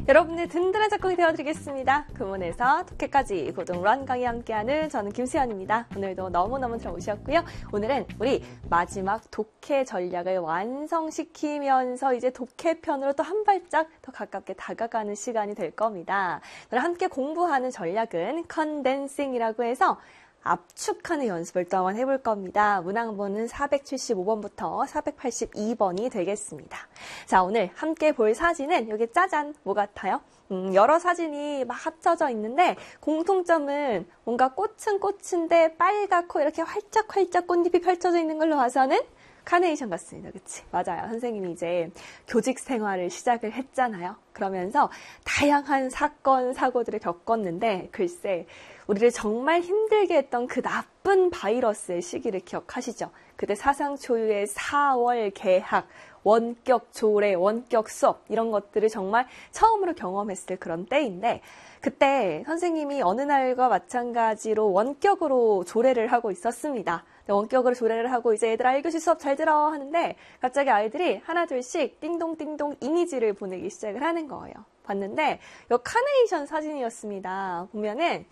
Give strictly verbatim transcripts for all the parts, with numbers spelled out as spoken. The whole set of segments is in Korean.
여러분의 든든한 작곡이 되어드리겠습니다. 금원에서 독해까지 고등 런 강의 함께하는 저는 김수현입니다. 오늘도 너무너무 들어오셨고요. 오늘은 우리 마지막 독해 전략을 완성시키면서 이제 독해편으로 또 한 발짝 더 가깝게 다가가는 시간이 될 겁니다. 오늘 함께 공부하는 전략은 컨덴싱이라고 해서 압축하는 연습을 또 한번 해볼 겁니다. 문항번은 사백칠십오 번부터 사백팔십이 번이 되겠습니다. 자, 오늘 함께 볼 사진은 여기 짜잔 뭐 같아요? 음, 여러 사진이 막 합쳐져 있는데 공통점은 뭔가 꽃은 꽃인데 빨갛고 이렇게 활짝활짝 꽃잎이 펼쳐져 있는 걸로 봐서는 카네이션 같습니다. 그치? 맞아요. 선생님이 이제 교직 생활을 시작을 했잖아요. 그러면서 다양한 사건, 사고들을 겪었는데 글쎄 우리를 정말 힘들게 했던 그 나쁜 바이러스의 시기를 기억하시죠? 그때 사상 초유의 사월 개학, 원격 조례, 원격 수업 이런 것들을 정말 처음으로 경험했을 그런 때인데 그때 선생님이 어느 날과 마찬가지로 원격으로 조례를 하고 있었습니다. 원격으로 조례를 하고 이제 얘들아 일 교시 수업 잘 들어 하는데 갑자기 아이들이 하나 둘씩 띵동띵동 이미지를 보내기 시작을 하는 거예요. 봤는데 이 카네이션 사진이었습니다. 보면은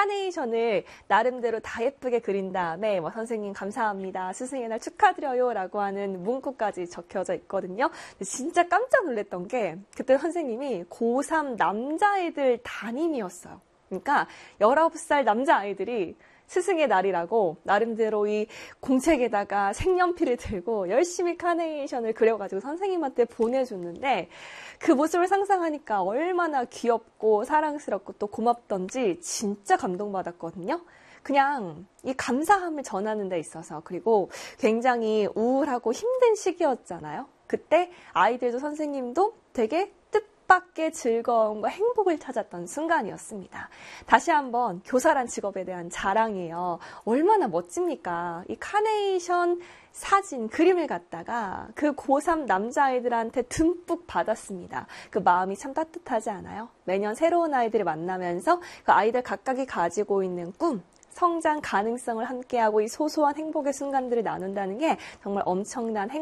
카네이션을 나름대로 다 예쁘게 그린 다음에 뭐 선생님 감사합니다. 스승의 날 축하드려요 라고 하는 문구까지 적혀져 있거든요. 진짜 깜짝 놀랐던 게 그때 선생님이 고삼 남자애들 담임이었어요. 그러니까 열아홉 살 남자아이들이 스승의 날이라고 나름대로 이 공책에다가 색연필을 들고 열심히 카네이션을 그려가지고 선생님한테 보내줬는데 그 모습을 상상하니까 얼마나 귀엽고 사랑스럽고 또 고맙던지 진짜 감동받았거든요. 그냥 이 감사함을 전하는 데 있어서 그리고 굉장히 우울하고 힘든 시기였잖아요. 그때 아이들도 선생님도 되게 뜻밖의 즐거움과 행복을 찾았던 순간이었습니다. 다시 한번 교사란 직업에 대한 자랑이에요. 얼마나 멋집니까? 이 카네이션 사진, 그림을 갖다가 그 고삼 남자아이들한테 듬뿍 받았습니다. 그 마음이 참 따뜻하지 않아요? 매년 새로운 아이들을 만나면서 그 아이들 각각이 가지고 있는 꿈, 성장 가능성을 함께하고 이 소소한 행복의 순간들을 나눈다는 게 정말 엄청난 행복